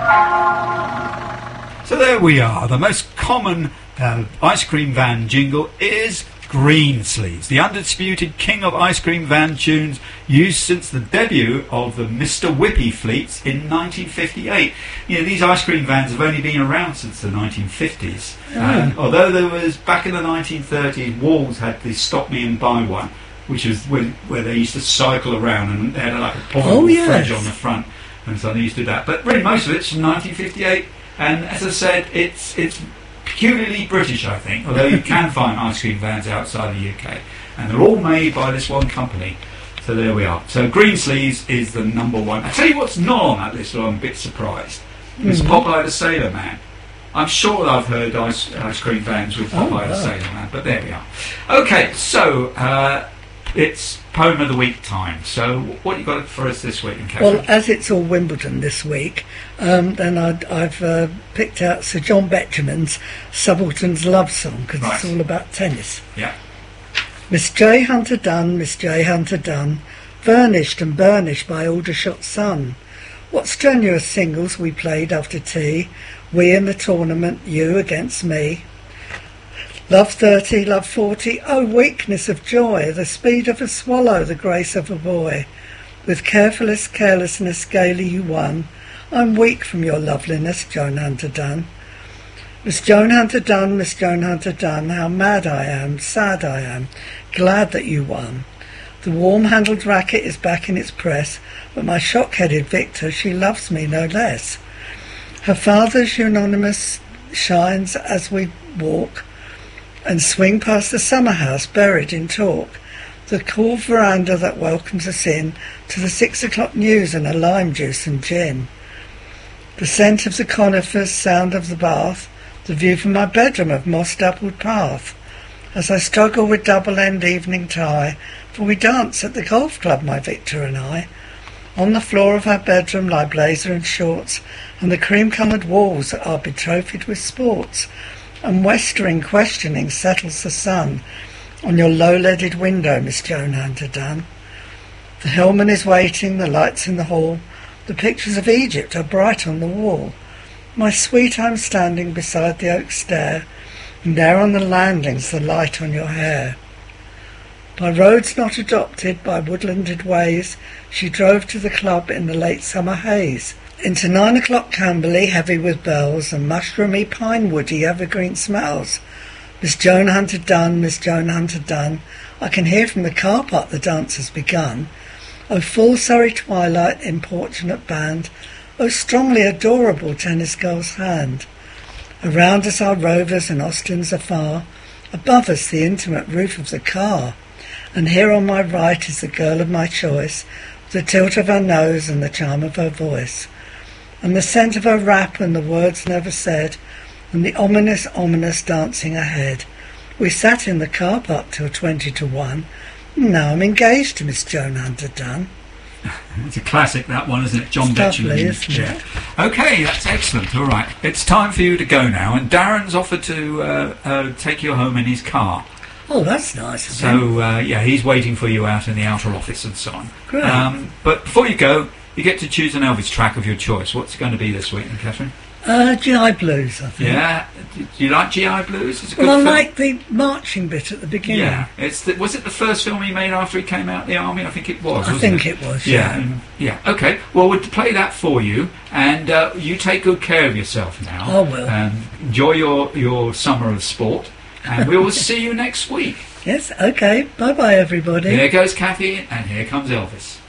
So there we are. The most common ice cream van jingle is Greensleeves, the undisputed king of ice cream van tunes, used since the debut of the Mr. Whippy fleets in 1958. You know, these ice cream vans have only been around since the 1950s. And although there was, back in the 1930s, Walls had the Stop Me and Buy One, which is where they used to cycle around and they had like a portable fridge on the front, and so they used to do that. But really most of it's from 1958, and as I said, it's peculiarly British, I think, although you can find ice cream vans outside the UK, and they're all made by this one company. So there we are. So Greensleeves is the number one. I tell you what's not on that list, I'm a bit surprised. It's Popeye the Sailor Man. I'm sure that I've heard ice cream vans with Popeye the Sailor Man, but there we are. Okay, so it's Poem of the Week time. So what you got for us this week, Catherine? Well, as it's all Wimbledon this week, then I've picked out Sir John Betjeman's Subaltern's Love Song, because it's all about tennis. Yeah. Miss J. Hunter Dunn, Miss J. Hunter Dunn, furnished and burnished by Aldershot's sun. What strenuous singles we played after tea, we in the tournament, you against me. Love 30, love 40, oh weakness of joy, the speed of a swallow, the grace of a boy. With carelessness gaily you won, I'm weak from your loveliness, Joan Hunter Dunn. Miss Joan Hunter Dunn, Miss Joan Hunter Dunn, how mad I am, sad I am, glad that you won. The warm-handled racket is back in its press, but my shock-headed victor, she loves me no less. Her father's unanimous shines as we walk, and swing past the summer house buried in talk, the cool veranda that welcomes us in to the 6 o'clock news and a lime juice and gin. The scent of the conifers, sound of the bath, the view from my bedroom of moss-dappled path, as I struggle with double-end evening tie, for we dance at the golf club, my Victor and I. On the floor of our bedroom lie blazer and shorts, and the cream-coloured walls are betrophied with sports, and westering questioning settles the sun on your low-leaded window, Miss Joan Hunter Dunn. The hillman is waiting, the lights in the hall, the pictures of Egypt are bright on the wall. My sweet, I'm standing beside the oak stair, and there on the landings the light on your hair. By roads not adopted, by woodlanded ways, she drove to the club in the late summer haze. Into 9 o'clock Camberley, heavy with bells, and mushroomy, pine-woody, evergreen smells. Miss Joan Hunter Dunn, Miss Joan Hunter Dunn, I can hear from the car park the dance has begun. O full Surrey twilight, importunate band, O strongly adorable tennis girl's hand. Around us are rovers and Austins afar, above us the intimate roof of the car. And here on my right is the girl of my choice, the tilt of her nose and the charm of her voice, and the scent of her wrap and the words never said, and the ominous dancing ahead. We sat in the car park till 20 to 1, and now I'm engaged to Miss Joan Hunter Dunn. It's a classic, that one, isn't it? John Betjeman. Isn't it? Okay, that's excellent. All right, it's time for you to go now, and Darren's offered to take you home in his car. Oh, that's nice. So, he's waiting for you out in the outer office and so on. Great. But before you go, you get to choose an Elvis track of your choice. What's it going to be this week, Catherine? GI Blues, I think. Yeah? Do you like GI Blues? It's a good Well, I film. like the marching bit at the beginning. Yeah. Was it the first film he made after he came out of the army? I think it was, I think it was, yeah. Yeah, okay. Well, we'll play that for you, and you take good care of yourself now. I will. Enjoy your summer of sport, and we will see you next week. Yes, okay. Bye-bye, everybody. Here goes Kathy, and here comes Elvis.